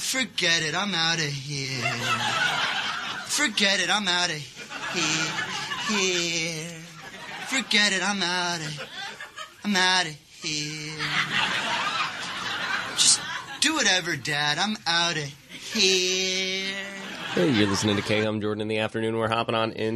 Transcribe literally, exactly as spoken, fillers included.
Forget it, I'm out of here. Forget it, I'm out of here. Here. Forget it, I'm out of I'm out of here. Just do whatever, Dad. I'm out of here. Hey, you're listening to K. Hum Jordan in the afternoon. We're hopping on in